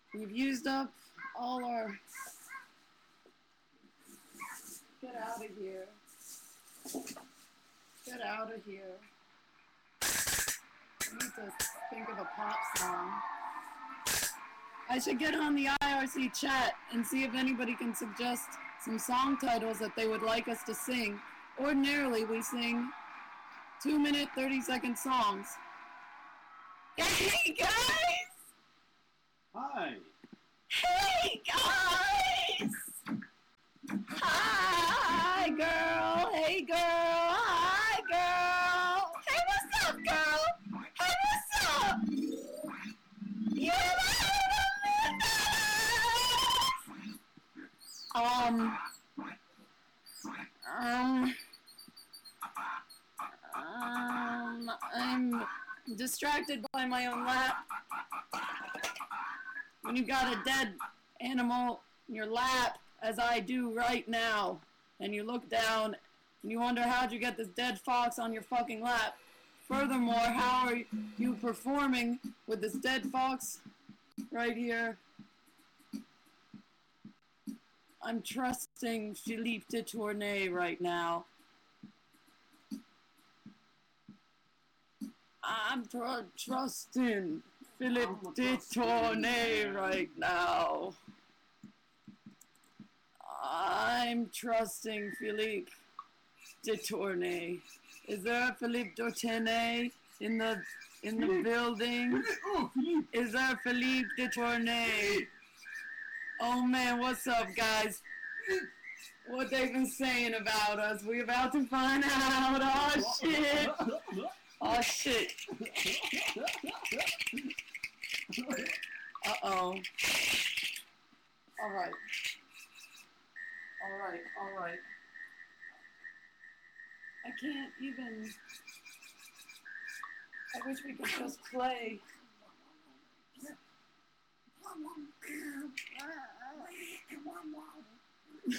We've used up all our... Get out of here. Get out of here. I need to think of a pop song. I should get on the IRC chat and see if anybody can suggest some song titles that they would like us to sing. Ordinarily, we sing 2-minute, 30-second songs. Hey, guys! Hi! Hey, guys! Hi, girl! Hey, girl! Hi, girl! Hey, what's up, girl? Hey, what's up? You I'm distracted by my own lap. When you got a dead animal in your lap, as I do right now, and you look down and you wonder how'd you get this dead fox on your fucking lap. Furthermore, how are you performing with this dead fox right here? I'm trusting Philippe de Tournay right now. I'm trusting Philippe de Tournay right now. I'm trusting Philippe de Tournay. Is there a Philippe de Tournay in the building? Is there Philippe de Tournay? Oh man, what's up, guys? What they've been saying about us? We about to find out. Oh shit! Oh shit! Uh-oh. Alright. Alright. I can't even... I wish we could just play.